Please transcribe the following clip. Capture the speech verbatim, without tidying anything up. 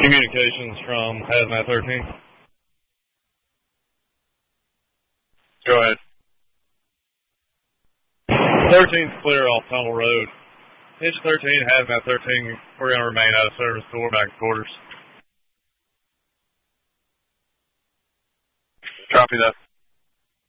Communications from Hazmat thirteen. Go ahead. thirteen's clear off Tunnel Road. Hitch thirteen, Hazmat thirteen, we're going to remain out of service till we're back to quarters. Copy that.